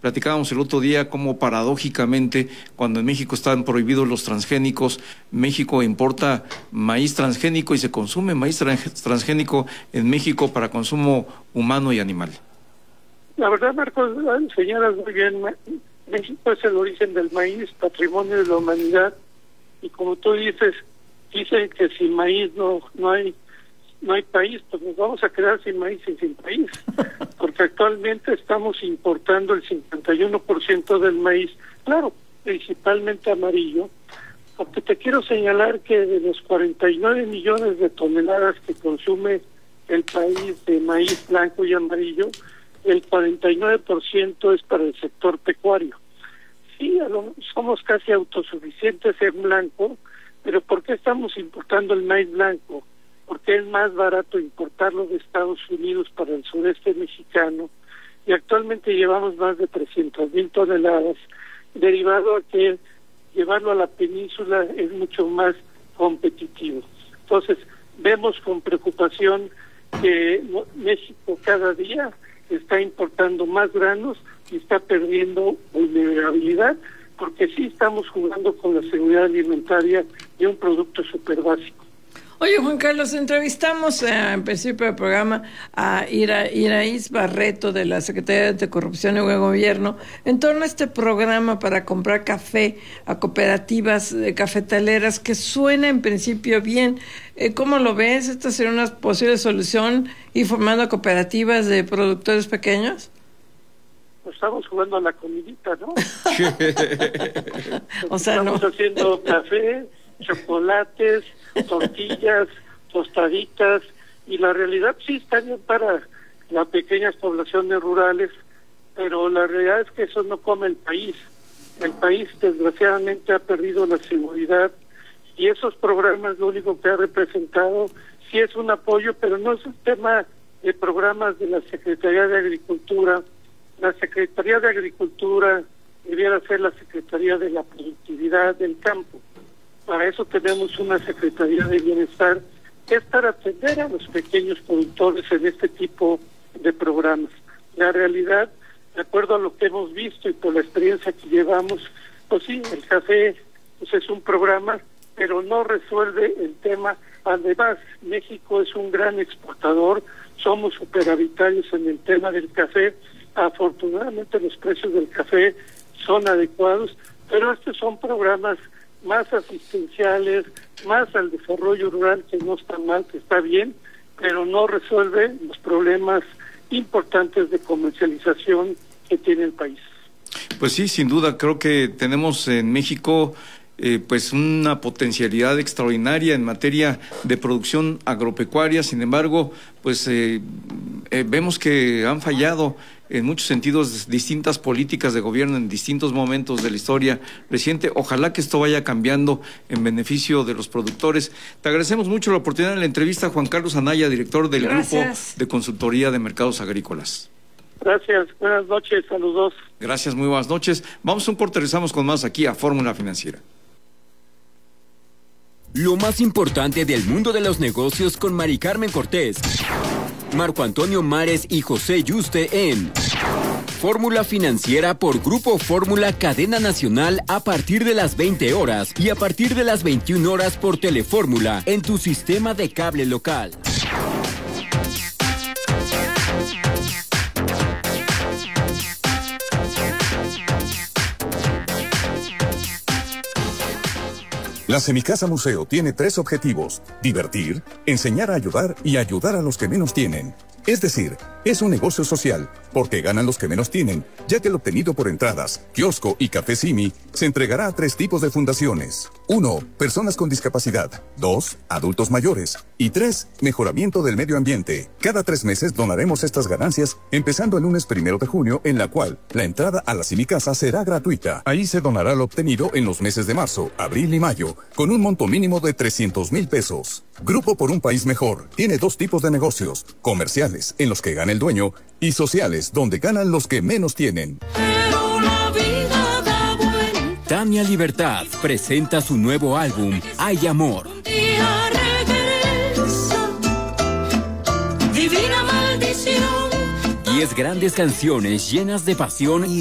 Platicábamos el otro día cómo paradójicamente, cuando en México están prohibidos los transgénicos, México importa maíz transgénico y se consume maíz transgénico en México para consumo humano y animal. La verdad, Marcos, señalas muy bien, México es el origen del maíz, patrimonio de la humanidad, y como tú dices, dicen que sin maíz no hay país, pues nos vamos a quedar sin maíz y sin país, porque actualmente estamos importando el 51% del maíz, claro, principalmente amarillo, porque te quiero señalar que de los 49 millones de toneladas que consume el país de maíz blanco y amarillo, el 49% es para el sector pecuario. Sí, somos casi autosuficientes en blanco, pero ¿por qué estamos importando el maíz blanco? Porque es más barato importarlo de Estados Unidos para el sureste mexicano, y actualmente llevamos más de 300,000 toneladas, derivado a que llevarlo a la península es mucho más competitivo. Entonces, vemos con preocupación que México cada día está importando más granos y está perdiendo vulnerabilidad, porque sí estamos jugando con la seguridad alimentaria de un producto súper básico. Oye, Juan Carlos, entrevistamos en principio del programa a Iraíz Barreto de la Secretaría de Anticorrupción y Buen Gobierno en torno a este programa para comprar café a cooperativas cafetaleras, que suena en principio bien. ¿Cómo lo ves? ¿Esta sería una posible solución, ir formando cooperativas de productores pequeños? Pues estamos jugando a la comidita, ¿no? O sea, estamos haciendo café, chocolates, tortillas, tostaditas, y la realidad sí está bien para las pequeñas poblaciones rurales, pero la realidad es que eso no come el país. El país desgraciadamente ha perdido la seguridad, y esos programas lo único que ha representado sí es un apoyo, pero no es un tema de programas de la Secretaría de Agricultura. La Secretaría de Agricultura debiera ser la Secretaría de la Productividad del Campo. Para eso tenemos una Secretaría de Bienestar, que es para atender a los pequeños productores en este tipo de programas. La realidad, de acuerdo a lo que hemos visto y por la experiencia que llevamos, pues sí, el café pues es un programa, pero no resuelve el tema. Además, México es un gran exportador, somos superavitarios en el tema del café. Afortunadamente los precios del café son adecuados, pero estos son programas más asistenciales, más al desarrollo rural, que no está mal, que está bien, pero no resuelve los problemas importantes de comercialización que tiene el país. Pues sí, sin duda, creo que tenemos en México pues una potencialidad extraordinaria en materia de producción agropecuaria. Sin embargo, pues vemos que han fallado en muchos sentidos distintas políticas de gobierno en distintos momentos de la historia reciente. Ojalá que esto vaya cambiando en beneficio de los productores. Te agradecemos mucho la oportunidad de la entrevista, Juan Carlos Anaya, director del Grupo de Consultoría de Mercados Agrícolas. Gracias, buenas noches, saludos. Gracias, muy buenas noches. Vamos a un corte, regresamos con más aquí a Fórmula Financiera. Lo más importante del mundo de los negocios con Mari Carmen Cortés, Marco Antonio Mares y José Yuste en Fórmula Financiera por Grupo Fórmula Cadena Nacional, a partir de las 20 horas y a partir de las 21 horas por Telefórmula en tu sistema de cable local. La Semicasa Museo tiene 3 objetivos: divertir, enseñar a ayudar y ayudar a los que menos tienen. Es decir, es un negocio social, porque ganan los que menos tienen, ya que el obtenido por entradas, kiosco y café Simi se entregará a 3 tipos de fundaciones. 1. Personas con discapacidad. 2. Adultos mayores. Y 3. Mejoramiento del medio ambiente. Cada 3 meses donaremos estas ganancias, empezando el lunes 1 de junio, en la cual la entrada a la Semicasa será gratuita. Ahí se donará lo obtenido en los meses de marzo, abril y mayo, con un monto mínimo de 300,000 pesos. Grupo por un País Mejor tiene 2 tipos de negocios: comerciales, en los que gana el dueño, y sociales, donde ganan los que menos tienen. Tania Libertad presenta su nuevo álbum, Hay Amor. Divina maldición. 10 grandes canciones llenas de pasión y